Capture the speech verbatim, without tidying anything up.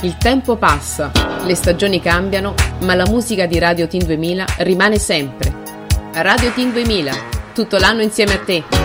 Il tempo passa, le stagioni cambiano, ma la musica di Radio Teen duemila rimane sempre. Radio Teen duemila, tutto l'anno insieme a te.